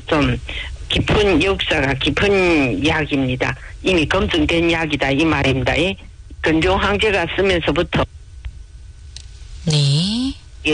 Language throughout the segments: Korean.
좀 깊은 역사가 깊은 약입니다. 이미 검증된 약이다 이 말입니다. 근종 황제가 쓰면서부터 네.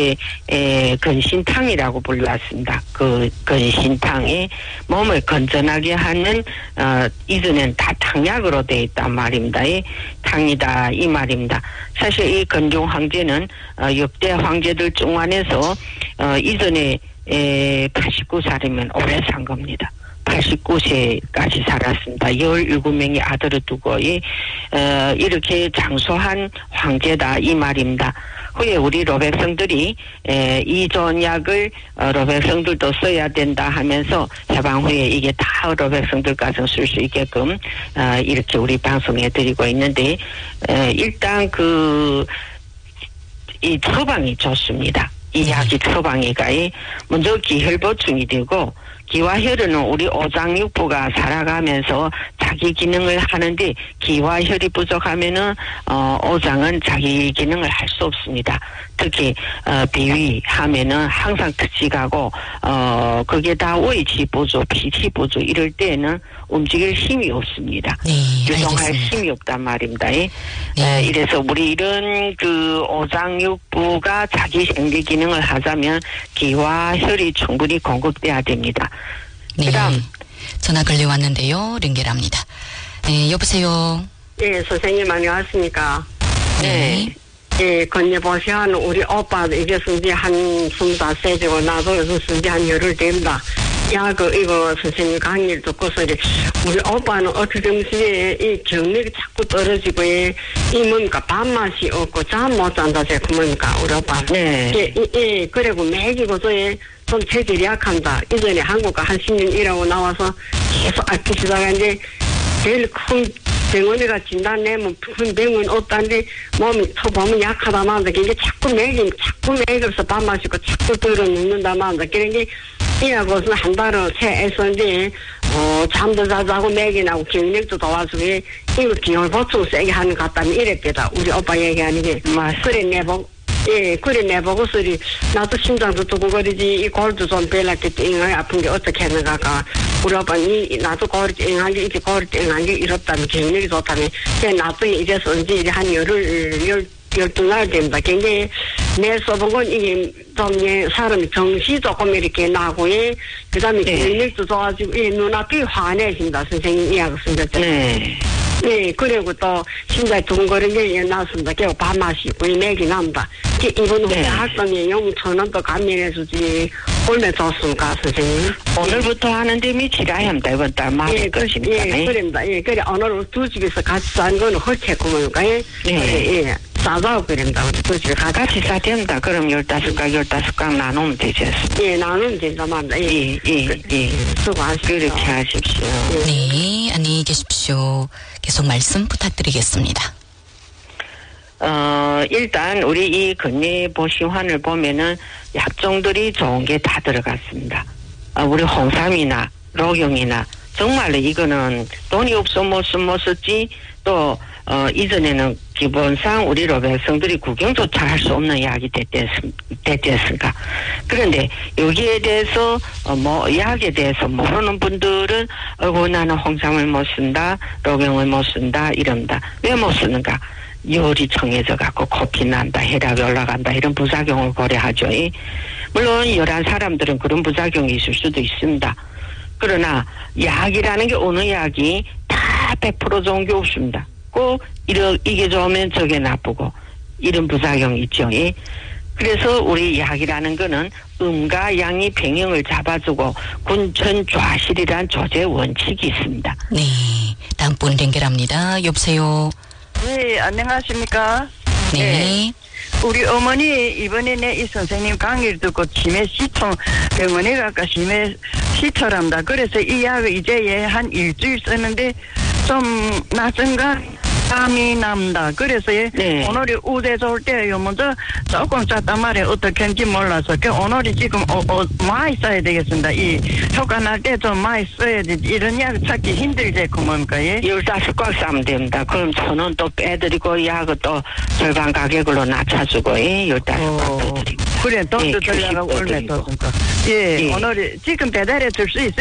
근신탕이라고 불렀습니다. 그 근신탕에 몸을 건전하게 하는 이전엔 다 탕약으로 되어 있단 말입니다. 탕이다 이 말입니다. 사실 이 근종 황제는 역대 황제들 중 안에서 이전에 89살이면 오래 산 겁니다. 89세까지 살았습니다. 17명의 아들을 두고 이렇게 장수한 황제다 이 말입니다. 후에 우리 로백성들이 이 좋은 약을 로백성들도 써야 된다 하면서 해방 후에 이게 다 로백성들까지 쓸 수 있게끔 이렇게 우리 방송해 드리고 있는데 일단 이 처방이 좋습니다. 이 약이 처방이가 먼저 기혈보충이 되고 기와 혈은 우리 오장육부가 살아가면서 자기 기능을 하는데 기와 혈이 부족하면은 오장은 자기 기능을 할 수 없습니다. 특히 비위하면은 항상 특직하고 그게 다 원치 부족, 피치 부족 이럴 때는 움직일 힘이 없습니다. 네, 유동할 알겠습니다. 힘이 없단 말입니다. 네. 이래서 우리 이런 오장육부가 자기 생리 기능을 하자면 기와 혈이 충분히 공급돼야 됩니다. 네. 그다음 전화 걸려왔는데요. 연결합니다. 네, 여보세요. 예, 선생님 안녕하십니까. 네. 예, 건네보시한 우리 오빠도 이게 쓴지 한 25세지고 나도 요즘 쓴지 한 열흘 됩니다. 이거 선생님 강의를 듣고서 우리 오빠는 어떻게 무시에 이 경력이 자꾸 떨어지고 이 뭡니까 밥맛이 없고 잠 못 잔다 제 뭡니까 우리 오빠. 네. 그리고 매기고서 좀 체질이 약한다. 이전에 한국가 한 10년 일하고 나와서 계속 아프시다가 이제 제일 큰 병원에가 진단 내면 큰 병은 없다는데 몸이 보면 약하다만 이게 자꾸 매기면서 밥 마시고 자꾸 들어 눕는다만 그러니 이하고서 한 달을 채 애썼는데 잠도 자자고 매기나고 경력도 도와주고 이거 기혈 보충 세게 하는 것 같다면 이랬겠다. 우리 오빠 얘기하는 게 그래 내보고 소리 나도 심장도 두근거리지 이 골도 좀 별났겠지 잉어 아픈 게 어떻게 했는가 우리 오빠는 나도 골이 잉한 게 이렇게 골이 잉한 게 이렇다면 경력이 좋다면 나도 이래서 언제 이제 한 12날 됩니다. 굉장히 내 써본 건 이게 좀 사람이 정시 조금 이렇게 나고 그 다음에 경력도 좋아지고 눈앞이 환해진다. 선생님 이야기 쓴다. 네, 그리고 또 심장이 두근거리는 게 나왔습니다. 그리고 밥 마시고 맥이 납니다. 이번 후에 활동에 용천원도 감면해주지 얼마나 좋습니까, 선생님? 오늘부터 하는데 며칠 합니다. 이번 달 말일 것입니다. 그럽니다. 그래 오늘 두 집에서 같이 산 거는 헐케구먼가. 싸자고 그럽니다. 두 집에 같이 싸됩니다. 그럼 15각 나누면 되죠. 나누면 된다만. 수고하십시오. 그렇게 하십시오. 네, 안녕히 계십시오. 계속 말씀 부탁드리겠습니다. 일단 우리 이 건네보시환을 보면은 약종들이 좋은 게 다 들어갔습니다. 우리 홍삼이나 로경이나 정말로 이거는 돈이 없어 못 썼지 또 이전에는 기본상 우리 로백성들이 구경조차 할 수 없는 약이 됐댔습니까? 그런데 여기에 대해서 약에 대해서 모르는 분들은 나는 홍삼을 못 쓴다, 로경을 못 쓴다 이런다. 왜 못 쓰는가? 열이 청해져 갖고 코피 난다, 혈압이 올라간다 이런 부작용을 고려하죠. 물론 열한 사람들은 그런 부작용이 있을 수도 있습니다. 그러나 약이라는 게 어느 약이 다 100% 좋은 게 없습니다. 꼭 이게 좋으면 저게 나쁘고 이런 부작용이 있죠. 그래서 우리 약이라는 거는 음과 양이 병형을 잡아주고 군천좌실이란 조제 원칙이 있습니다. 네, 다음 분 연결합니다. 여보세요. 네, 안녕하십니까? 네. 우리 어머니 이번에 이 선생님 강의를 듣고 치매 시통 병원에 가까 치매 시터랍니다. 그래서 이 약을 이제 한 일주일 쓰는데 좀 낯선가 감이 납니다. 그래서 오늘이 우대 좋을 때요 먼저 조금 짰단 말이에요. 어떻게 하는지 몰라서 오늘이 지금 많이 써야 되겠습니다. 이 효과 날 때 좀 많이 써야 되지. 이런 약 찾기 힘들지 뭡니까? 15꽉 싸면 됩니다. 그럼 1,000원 또 빼드리고 약을 또 절반 가격으로 낮춰주고 15꽉 더 드립니다. 그래 또 들려가고 얼마 더 준다. 오늘이 지금 배달해 줄 수 있어요?